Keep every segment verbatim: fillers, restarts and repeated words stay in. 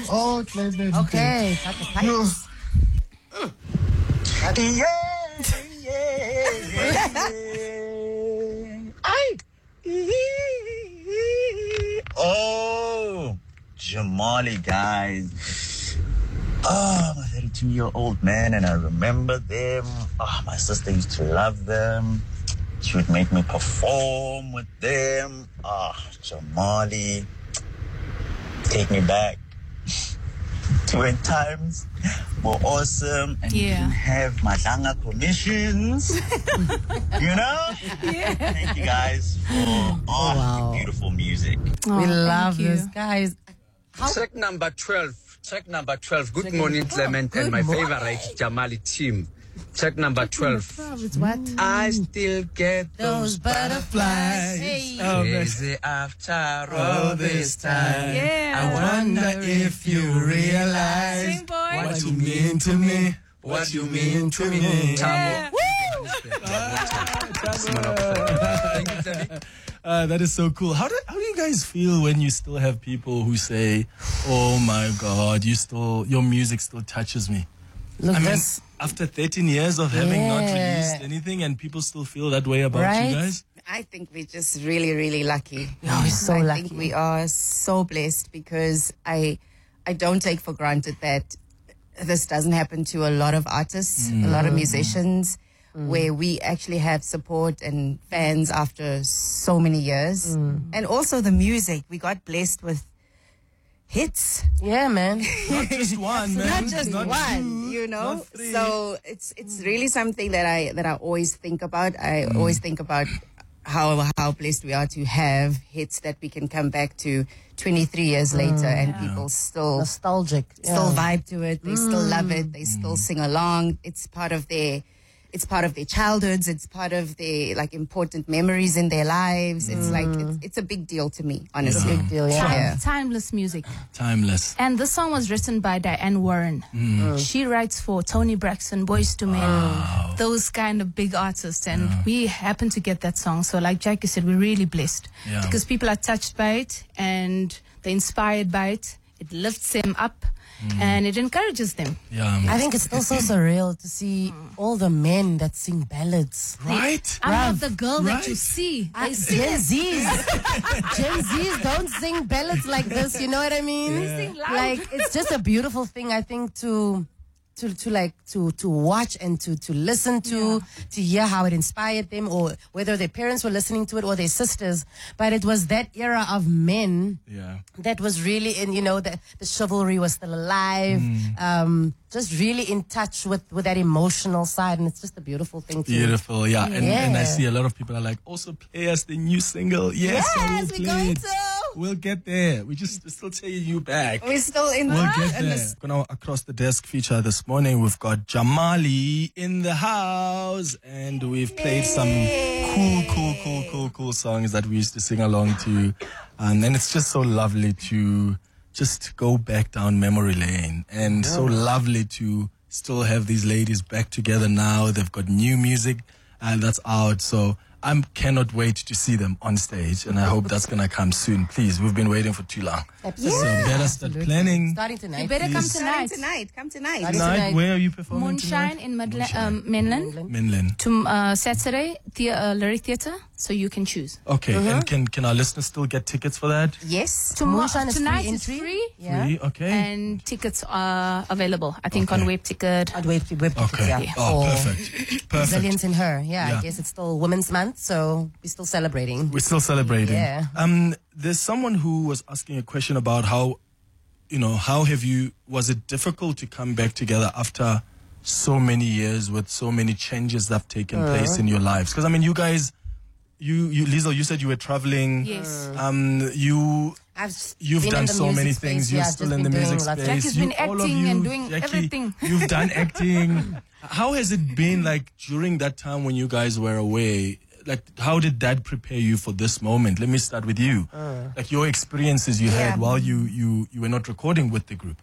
Oh, play that. Okay, got the pipes. Yeah, yeah, yeah. Aye. Oh, Jamali, guys. Oh, I'm a thirty-two-year-old man, and I remember them. Oh, my sister used to love them. She would make me perform with them. Ah, oh, Jamali, take me back to when times were awesome and Yeah. you didn't have Madanga commissions. You know? Yeah. Thank you guys for oh, wow. beautiful music. Oh, We thank love you. this, guys. How- Track number twelve. Track number twelve. Good Track morning, number- Clement, oh, and my good morning. favorite Jamali team. Track number twelve. It's what? I still get Those those butterflies. Hey. Oh, crazy after all this time. Yeah. I wonder if you realize Sing, boy. what you mean to me. What you mean to me. Yeah. Thank you, Tabi. Uh, that is so cool. How do how do you guys feel when you still have people who say, "Oh my God, you still your music still touches me"? Look, I mean, this, after thirteen years of having not Yeah. released anything, and people still feel that way about Right? you guys. I think we're just really, really lucky. Yeah, we're so I lucky. think we are so blessed because I, I don't take for granted that this doesn't happen to a lot of artists, a lot of musicians, where we actually have support and fans after so many years, and also the music. We got blessed with hits. yeah, man. Not just one, man. Not just one, two, you know. not three. So it's it's really something that I that I always think about. I always think about how how blessed we are to have hits that we can come back to twenty-three years later and people still Nostalgic. still Yeah. vibe to it. They still love it. They still sing along. It's part of their it's part of their childhoods. It's part of their like important memories in their lives. It's like it's, it's a big deal to me, honestly. Big deal, yeah. Yeah. Timeless music. Timeless. And this song was written by Diane Warren. She writes for Tony Braxton, Boyz two Men, those kind of big artists. And we happen to get that song. So like Jackie said, we're really blessed. Yeah. Because people are touched by it and they're inspired by it. It lifts them up and it encourages them. Yeah. I think it's still so surreal to see all the men that sing ballads. Right. I'm not the girl that you Right. see. I- They sing Gen it. Zs. Gen Zs don't sing ballads like this, you know what I mean? They sing loud. Like, it's just a beautiful thing, I think, to to to like to to watch and to to listen to, to hear how it inspired them, or whether their parents were listening to it or their sisters. But it was that era of men Yeah. that was really in, you know, the, the chivalry was still alive, um, just really in touch with, with that emotional side. And it's just a beautiful thing to Beautiful, yeah. And, and I Yeah. see a lot of people are like, also play us the new single. Yes, I will Yes, we're play going it. to. We'll get there. We just we're still taking you back. We're still in We'll the get in there. this Gonna across the desk feature this morning. We've got Jamali in the house, and we've played some cool, cool, cool, cool, cool songs that we used to sing along to, um, and it's just so lovely to just go back down memory lane, and so lovely to still have these ladies back together now. They've got new music, and that's out. So I cannot wait to see them on stage, and I hope that's gonna come soon. Please, we've been waiting for too long. Absolutely. So better start planning. Starting tonight. You better come Please. tonight. Starting tonight. Come tonight. Starting Tonight, tonight. where are you performing Moonshine tonight? in Midla- um, Menlyn. Menlyn. To uh, Saturday, the uh, Lyric Theatre, so you can choose. Okay, and can can our listeners still get tickets for that? Yes. Tomorrow, Moonshine is free tonight is entry. free, Yeah. Free? Okay. and tickets are available. I think Okay. on Web Ticket. I'd wait, wait, Okay. yeah. Oh, For perfect. Perfect. Resilience in her. Yeah, Yeah. I guess it's still Women's Month, so we're still celebrating. We're still celebrating. Yeah. Um, there's someone who was asking a question about how, you know, how have you? Was it difficult to come back together after so many years with so many changes that have taken place in your lives? Because I mean, you guys, you, you, Liesl, you said you were traveling. Yes. Um, you. I've s- You've been done in the so music many space, things. yeah, You're I've still just in the been doing music lots of- space. Jackie's You- been all of acting you, and doing Jackie, everything. You've done acting. How has it been like during that time when you guys were away? Like, how did that prepare you for this moment? Let me start with you. Like your experiences you Yeah. had while you, you, you were not recording with the group.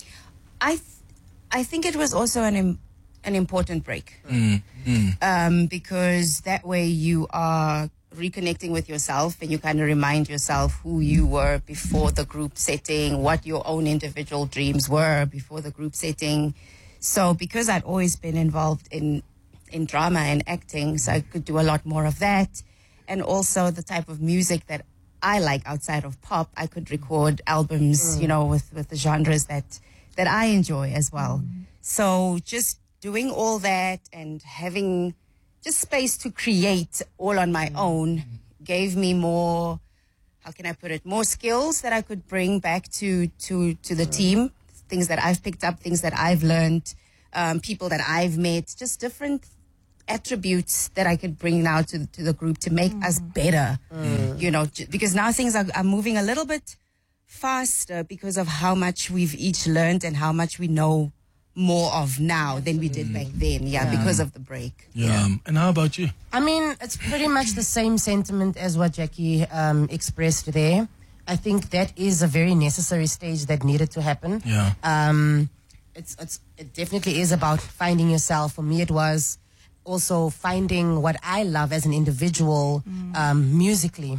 I, th- I think it was also an im- an important break, um, because that way you are reconnecting with yourself, and you kind of remind yourself who you were before the group setting, what your own individual dreams were before the group setting. So because I'd always been involved in, in drama and acting, so I could do a lot more of that. And also the type of music that I like outside of pop, I could record albums, you know, with, with the genres that, that I enjoy as well. So just doing all that and having just space to create all on my own gave me more, how can I put it, more skills that I could bring back to, to, to the team, things that I've picked up, things that I've learned, um, people that I've met, just different attributes that I could bring now to, to the group to make us better, you know, j- because now things are, are moving a little bit faster because of how much we've each learned and how much we know more of now than we did back then, yeah, because of the break. Yeah. Um, and how about you? I mean, it's pretty much the same sentiment as what Jackie um, expressed there. I think that is a very necessary stage that needed to happen. Yeah. Um, it's, it's it definitely is about finding yourself. For me, it was also finding what I love as an individual um, musically.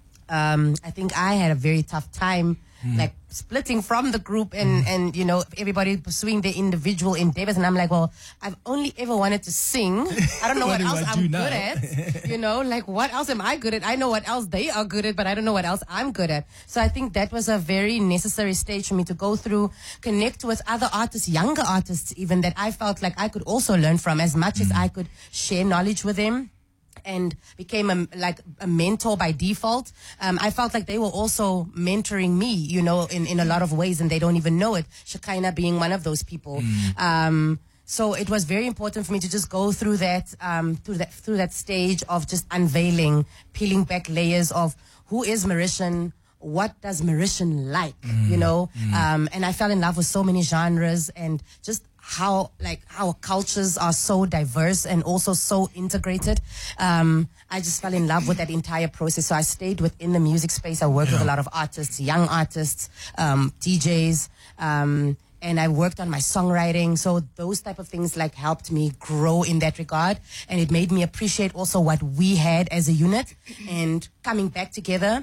Um, I think I had a very tough time like splitting from the group and, and, you know, everybody pursuing their individual endeavors. And I'm like, well, I've only ever wanted to sing. I don't know What what, do else I do I'm now? good at. You know, like what else am I good at? I know what else they are good at, but I don't know what else I'm good at. So I think that was a very necessary stage for me to go through, connect with other artists, younger artists even, that I felt like I could also learn from as much as I could share knowledge with them. And became a, like a mentor by default. Um, I felt like they were also mentoring me, you know, in, in a lot of ways, and they don't even know it. Shekinah being one of those people. Um, so it was very important for me to just go through that, um, through that, through that stage of just unveiling, peeling back layers of who is Mauritian, what does Mauritian like, you know? Um, and I fell in love with so many genres and just how like our cultures are so diverse and also so integrated. Um, I just fell in love with that entire process. So I stayed within the music space. I worked with a lot of artists, young artists, um, D Js, um, and I worked on my songwriting. So those type of things like helped me grow in that regard. And it made me appreciate also what we had as a unit and coming back together.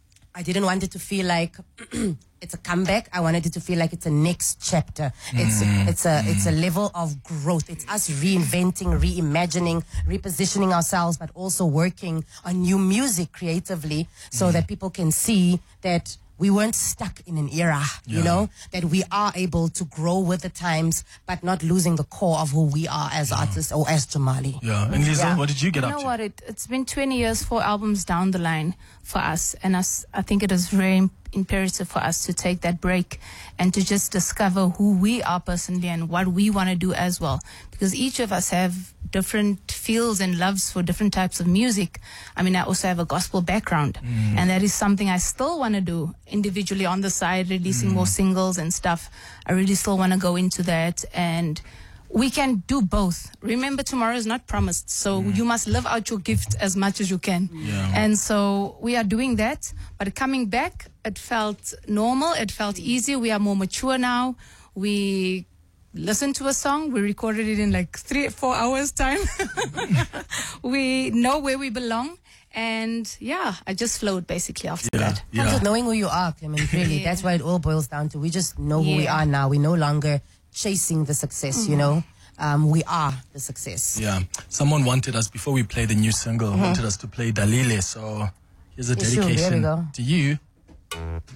I didn't want it to feel like it's a comeback. I wanted it to feel like it's a next chapter. It's it's a it's a level of growth. It's us reinventing, reimagining, repositioning ourselves, but also working on new music creatively so that people can see that we weren't stuck in an era, you Yeah. know, that we are able to grow with the times, but not losing the core of who we are as artists or as Jamali. Yeah. And Lisa, Yeah. what did you get You up know to? what? It, it's been twenty years, four albums down the line for us. And us, I think it is very im- imperative for us to take that break and to just discover who we are personally and what we want to do as well. Because each of us have different feels and loves for different types of music. I mean, I also have a gospel background. And that is something I still want to do individually on the side, releasing more singles and stuff. I really still want to go into that. And we can do both. Remember, tomorrow is not promised. So you must live out your gift as much as you can. Yeah. And so we are doing that. But coming back, it felt normal. It felt easy. We are more mature now. We listened to a song. We recorded it in like three, four hours time. We know where we belong. And yeah, I just flowed basically after Yeah. that. Comes Yeah. with knowing who you are, Clement, really. Yeah. That's what it all boils down to. We just know who we Yeah. are now. We're no longer chasing the success, you know. Um, we are the success. Yeah. Someone wanted us, before we play the new single, wanted us to play Dalile. So here's a Yeah, sure. There we dedication go. to you.